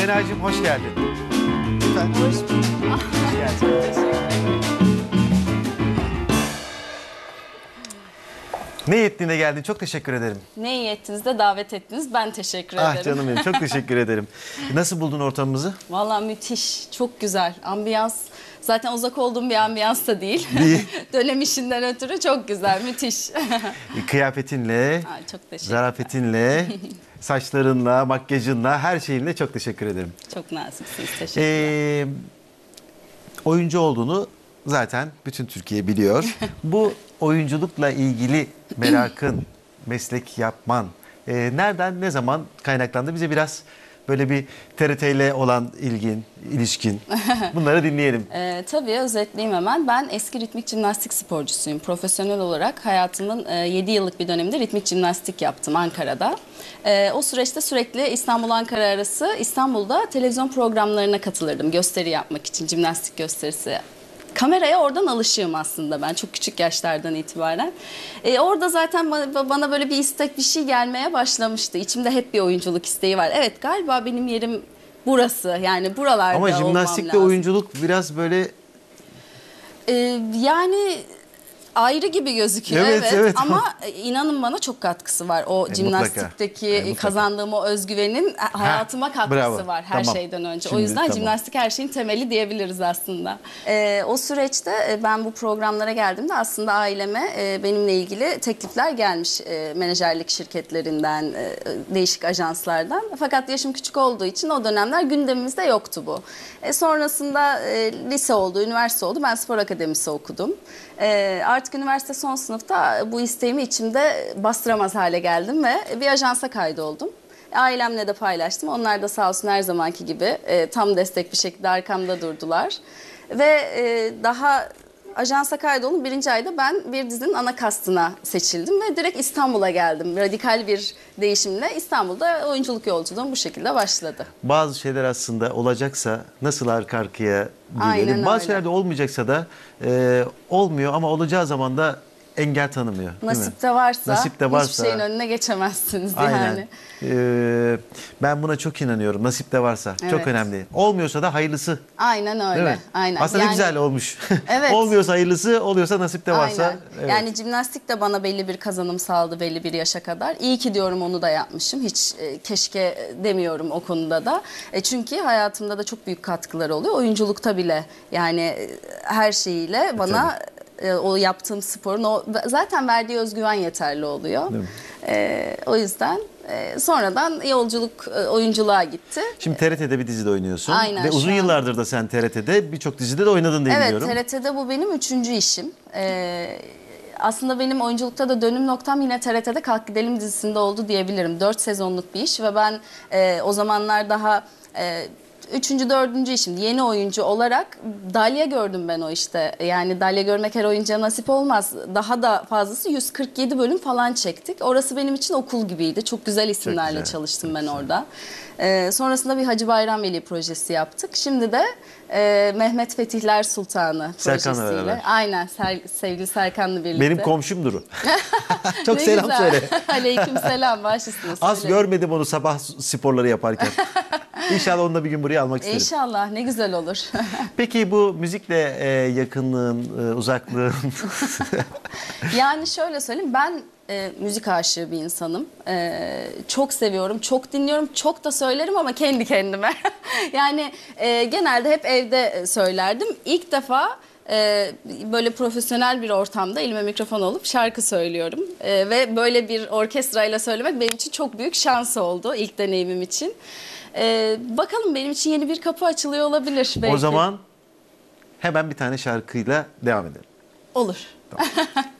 Senacığım hoş geldin. Lütfen. Hoş bulduk. Hoş geldin. Ne ettiğine geldin. Çok teşekkür ederim. Ne iyi ettiniz de davet ettiniz. Ben teşekkür ederim. Ah canım benim. Çok teşekkür ederim. Nasıl buldun ortamımızı? Vallahi müthiş. Çok güzel. Ambiyans. Zaten uzak olduğum bir ambiyans da değil. Değil. Dönem işinden ötürü çok güzel. Müthiş. Kıyafetinle, Ay, çok teşekkür zarafetinle, saçlarınla, makyajınla, her şeyinle çok teşekkür ederim. Çok naziksiniz. Teşekkürler. Oyuncu olduğunu zaten bütün Türkiye biliyor. Bu oyunculukla ilgili merakın, meslek yapman nereden, ne zaman kaynaklandı? Bize biraz böyle bir TRT ile olan ilişkin, bunları dinleyelim. Tabii özetleyeyim hemen. Ben eski ritmik jimnastik sporcusuyum. Profesyonel olarak hayatımın 7 yıllık bir döneminde ritmik jimnastik yaptım Ankara'da. O süreçte sürekli İstanbul-Ankara arası İstanbul'da televizyon programlarına katılırdım. Gösteri yapmak için, jimnastik gösterisi. Kameraya oradan alışığım aslında ben çok küçük yaşlardan itibaren. Orada zaten bana böyle bir istek, bir şey gelmeye başlamıştı. İçimde hep bir oyunculuk isteği var. Evet, galiba benim yerim burası, yani buralarda Ama olmam jimnastikle lazım. oyunculuk biraz böyle... Yani ayrı gibi gözüküyor, Evet, evet. evet. Ama inanın bana çok katkısı var. O jimnastikteki mutlaka. kazandığım o özgüvenin hayatıma katkısı bravo. var her Tamam. şeyden önce. Şimdi o yüzden tamam. jimnastik her şeyin temeli diyebiliriz aslında. O süreçte ben bu programlara geldiğimde aslında aileme benimle ilgili teklifler gelmiş. Menajerlik şirketlerinden, değişik ajanslardan. Fakat yaşım küçük olduğu için o dönemler gündemimizde yoktu bu. Sonrasında lise oldu, üniversite oldu. Ben spor akademisi okudum. Artık üniversite son sınıfta bu isteğimi içimde bastıramaz hale geldim ve bir ajansa kaydoldum. Ailemle de paylaştım. Onlar da sağ olsun her zamanki gibi tam destek bir şekilde arkamda durdular. Ve daha ajansa kaydolun birinci ayda ben bir dizinin ana kastına seçildim ve direkt İstanbul'a geldim. Radikal bir değişimle İstanbul'da oyunculuk yolculuğum bu şekilde başladı. Bazı şeyler aslında olacaksa nasıl arka arkaya Aynen diyelim. Bazı öyle. şeyler de olmayacaksa da olmuyor ama olacağı zaman da engel tanımıyor. Nasip de varsa, Nasip de varsa hiçbir şeyin önüne geçemezsiniz aynen. yani. Ben buna çok inanıyorum. Nasip de varsa. Evet. Çok önemli. Olmuyorsa da hayırlısı. Aynen Değil öyle. mi? Aynen. Aslında ne güzel olmuş. Evet. Olmuyorsa hayırlısı, oluyorsa nasip de varsa. Aynen. Evet. Yani jimnastik de bana belli bir kazanım sağladı belli bir yaşa kadar. İyi ki diyorum onu da yapmışım. Hiç keşke demiyorum o konuda da. Çünkü hayatımda da çok büyük katkıları oluyor. Oyunculukta bile yani her şeyiyle bana o yaptığım sporun o zaten verdiği özgüven yeterli oluyor. O yüzden sonradan yolculuk oyunculuğa gitti. Şimdi TRT'de bir dizide oynuyorsun. Aynen, Ve uzun şu an. yıllardır da sen TRT'de birçok dizide de oynadın diye Evet, biliyorum. TRT'de bu benim 3. işim. Aslında benim oyunculukta da dönüm noktam yine TRT'de Kalk Gidelim dizisinde oldu diyebilirim. 4 sezonluk bir iş ve ben o zamanlar daha... 3. 4. işim yeni oyuncu olarak dalya gördüm ben o işte. Yani dalya görmek her oyuncuya nasip olmaz. Daha da fazlası 147 bölüm falan çektik. Orası benim için okul gibiydi. Çok güzel isimlerle güzel, çalıştım ben orada. Sonrasında bir Hacı Bayram Veli projesi yaptık. Şimdi de Mehmet Fetihler Sultanı Serkan'la projesiyle. beraber. Aynen sevgili Serkan'la birlikte. Benim komşumdur o. Çok Ne selam güzel. söyle. Aleyküm selam, baş üstüne Az söyle. görmedim onu sabah sporları yaparken. İnşallah onu da bir gün buraya almak isterim. İnşallah, ne güzel olur. Peki bu müzikle yakınlığın, uzaklığın... Yani şöyle söyleyeyim, ben müzik aşığı bir insanım. Çok seviyorum, çok dinliyorum, çok da söylerim ama kendi kendime. Yani genelde hep evde söylerdim. İlk defa böyle profesyonel bir ortamda elime mikrofon alıp şarkı söylüyorum. Ve böyle bir orkestrayla söylemek benim için çok büyük şans oldu ilk deneyimim için. Bakalım, benim için yeni bir kapı açılıyor olabilir belki. O zaman hemen bir tane şarkıyla devam edelim. Olur. Tamam.